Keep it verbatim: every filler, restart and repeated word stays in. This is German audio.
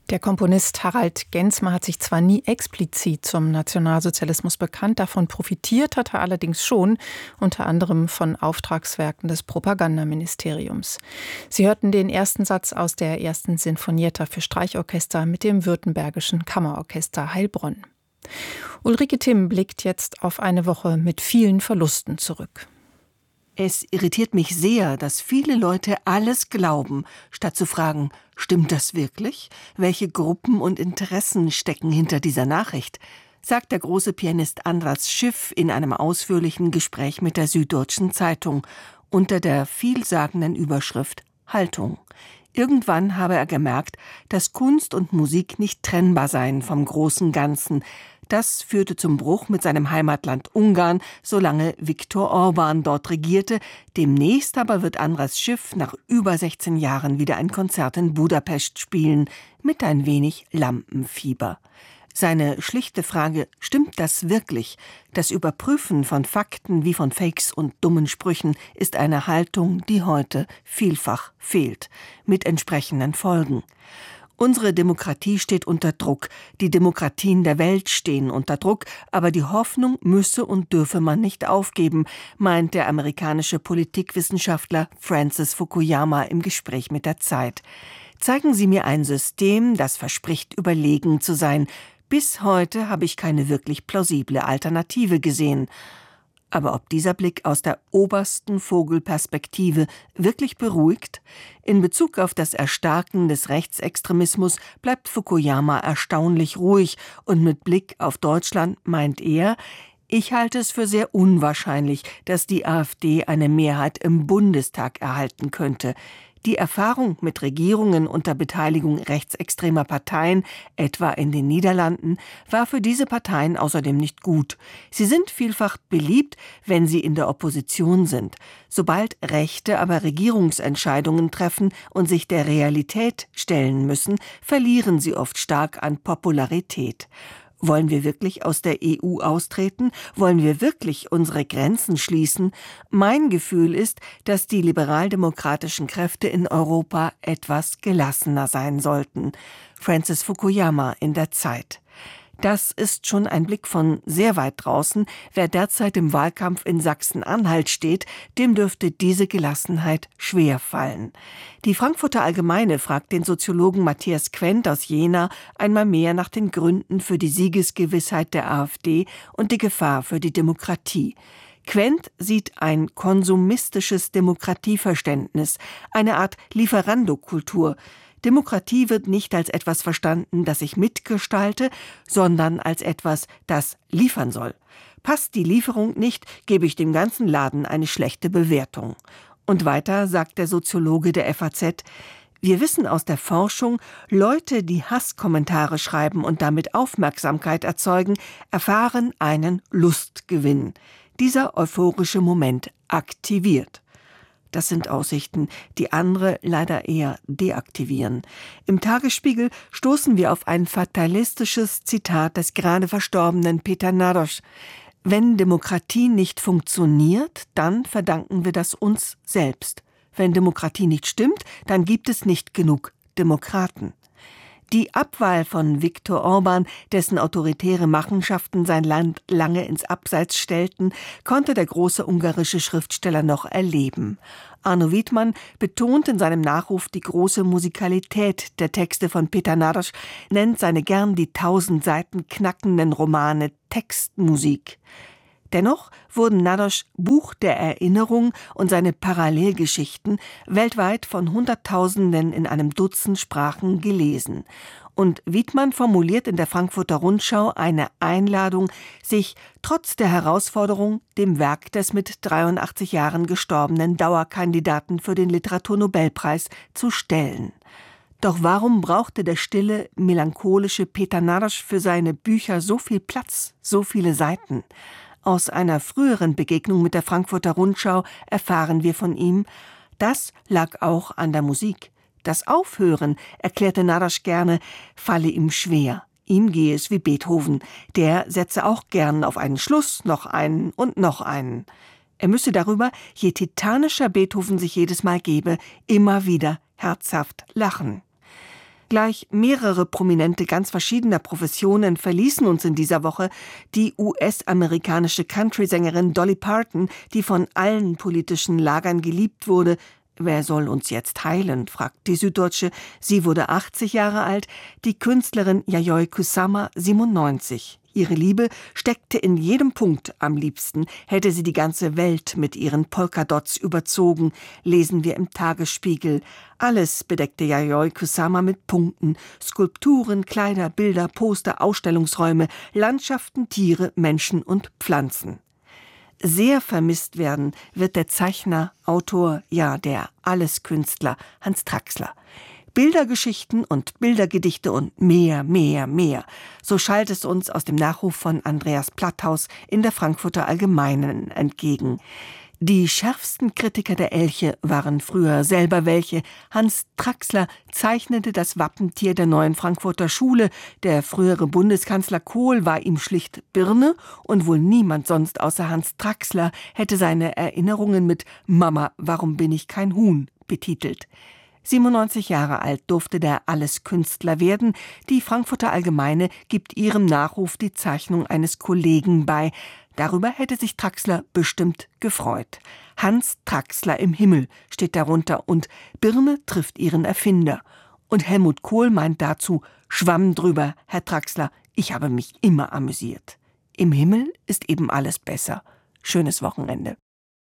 Der Komponist Harald Gensmer hat sich zwar nie explizit zum Nationalsozialismus bekannt, davon profitiert hat er allerdings schon, unter anderem von Auftragswerken des Propagandaministeriums. Sie hörten den ersten Satz aus der ersten Sinfonietta für Streichorchester mit dem Württembergischen Kammerorchester Heilbronn. Ulrike Timm blickt jetzt auf eine Woche mit vielen Verlusten zurück. Es irritiert mich sehr, dass viele Leute alles glauben, statt zu fragen, stimmt das wirklich? Welche Gruppen und Interessen stecken hinter dieser Nachricht? Sagt der große Pianist Andras Schiff in einem ausführlichen Gespräch mit der Süddeutschen Zeitung unter der vielsagenden Überschrift Haltung. Irgendwann habe er gemerkt, dass Kunst und Musik nicht trennbar seien vom großen Ganzen. Das führte zum Bruch mit seinem Heimatland Ungarn, solange Viktor Orbán dort regierte. Demnächst aber wird Andras Schiff nach über sechzehn Jahren wieder ein Konzert in Budapest spielen, mit ein wenig Lampenfieber. Seine schlichte Frage, stimmt das wirklich? Das Überprüfen von Fakten wie von Fakes und dummen Sprüchen ist eine Haltung, die heute vielfach fehlt, mit entsprechenden Folgen. Unsere Demokratie steht unter Druck, die Demokratien der Welt stehen unter Druck, aber die Hoffnung müsse und dürfe man nicht aufgeben, meint der amerikanische Politikwissenschaftler Francis Fukuyama im Gespräch mit der Zeit. Zeigen Sie mir ein System, das verspricht, überlegen zu sein. Bis heute habe ich keine wirklich plausible Alternative gesehen. Aber ob dieser Blick aus der obersten Vogelperspektive wirklich beruhigt? In Bezug auf das Erstarken des Rechtsextremismus bleibt Fukuyama erstaunlich ruhig und mit Blick auf Deutschland meint er, ich halte es für sehr unwahrscheinlich, dass die AfD eine Mehrheit im Bundestag erhalten könnte. Die Erfahrung mit Regierungen unter Beteiligung rechtsextremer Parteien, etwa in den Niederlanden, war für diese Parteien außerdem nicht gut. Sie sind vielfach beliebt, wenn sie in der Opposition sind. Sobald Rechte aber Regierungsentscheidungen treffen und sich der Realität stellen müssen, verlieren sie oft stark an Popularität. Wollen wir wirklich aus der E U austreten? Wollen wir wirklich unsere Grenzen schließen? Mein Gefühl ist, dass die liberaldemokratischen Kräfte in Europa etwas gelassener sein sollten. Francis Fukuyama in der Zeit. Das ist schon ein Blick von sehr weit draußen. Wer derzeit im Wahlkampf in Sachsen-Anhalt steht, dem dürfte diese Gelassenheit schwer fallen. Die Frankfurter Allgemeine fragt den Soziologen Matthias Quent aus Jena einmal mehr nach den Gründen für die Siegesgewissheit der AfD und die Gefahr für die Demokratie. Quent sieht ein konsumistisches Demokratieverständnis, eine Art Lieferandokultur. Demokratie wird nicht als etwas verstanden, das ich mitgestalte, sondern als etwas, das liefern soll. Passt die Lieferung nicht, gebe ich dem ganzen Laden eine schlechte Bewertung. Und weiter sagt der Soziologe der F A Z, wir wissen aus der Forschung, Leute, die Hasskommentare schreiben und damit Aufmerksamkeit erzeugen, erfahren einen Lustgewinn. Dieser euphorische Moment aktiviert. Das sind Aussichten, die andere leider eher deaktivieren. Im Tagesspiegel stoßen wir auf ein fatalistisches Zitat des gerade verstorbenen Peter Naroš. Wenn Demokratie nicht funktioniert, dann verdanken wir das uns selbst. Wenn Demokratie nicht stimmt, dann gibt es nicht genug Demokraten. Die Abwahl von Viktor Orbán, dessen autoritäre Machenschaften sein Land lange ins Abseits stellten, konnte der große ungarische Schriftsteller noch erleben. Arno Wiedmann betont in seinem Nachruf die große Musikalität der Texte von Peter Naroš, nennt seine gern die tausend Seiten knackenden Romane Textmusik. Dennoch wurden Naroš Buch der Erinnerung und seine Parallelgeschichten weltweit von Hunderttausenden in einem Dutzend Sprachen gelesen. Und Wiedmann formuliert in der Frankfurter Rundschau eine Einladung, sich trotz der Herausforderung dem Werk des mit dreiundachtzig Jahren gestorbenen Dauerkandidaten für den Literaturnobelpreis zu stellen. Doch warum brauchte der stille, melancholische Peter Naroš für seine Bücher so viel Platz, so viele Seiten? Aus einer früheren Begegnung mit der Frankfurter Rundschau erfahren wir von ihm, das lag auch an der Musik. Das Aufhören, erklärte Naroš gerne, falle ihm schwer. Ihm gehe es wie Beethoven. Der setze auch gern auf einen Schluss, noch einen und noch einen. Er müsse darüber, je titanischer Beethoven sich jedes Mal gebe, immer wieder herzhaft lachen. Gleich mehrere Prominente ganz verschiedener Professionen verließen uns in dieser Woche. Die U S-amerikanische Country-Sängerin Dolly Parton, die von allen politischen Lagern geliebt wurde. Wer soll uns jetzt heilen, fragt die Süddeutsche. Sie wurde achtzig Jahre alt, die Künstlerin Yayoi Kusama siebenundneunzig. Ihre Liebe steckte in jedem Punkt. Am liebsten hätte sie die ganze Welt mit ihren Polkadots überzogen, lesen wir im Tagesspiegel. Alles bedeckte Yayoi Kusama mit Punkten. Skulpturen, Kleider, Bilder, Poster, Ausstellungsräume, Landschaften, Tiere, Menschen und Pflanzen. Sehr vermisst werden wird der Zeichner, Autor, ja der Alleskünstler Hans Traxler. Bildergeschichten und Bildergedichte und mehr, mehr, mehr. So schallt es uns aus dem Nachruf von Andreas Platthaus in der Frankfurter Allgemeinen entgegen. Die schärfsten Kritiker der Elche waren früher selber welche. Hans Traxler zeichnete das Wappentier der neuen Frankfurter Schule. Der frühere Bundeskanzler Kohl war ihm schlicht Birne und wohl niemand sonst außer Hans Traxler hätte seine Erinnerungen mit »Mama, warum bin ich kein Huhn?« betitelt. siebenundneunzig Jahre alt durfte der Alleskünstler werden. Die Frankfurter Allgemeine gibt ihrem Nachruf die Zeichnung eines Kollegen bei. Darüber hätte sich Traxler bestimmt gefreut. Hans Traxler im Himmel steht darunter und Birne trifft ihren Erfinder. Und Helmut Kohl meint dazu, Schwamm drüber, Herr Traxler, ich habe mich immer amüsiert. Im Himmel ist eben alles besser. Schönes Wochenende.